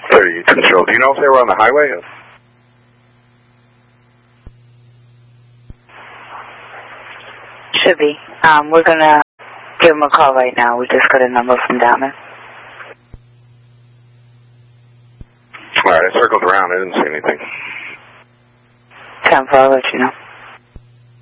30 control. Do you know if they were on the highway? Should be. We're going to give them a call right now. We just got a number from down there. All right, I circled around. I didn't see anything. 10-4, I'll let you know.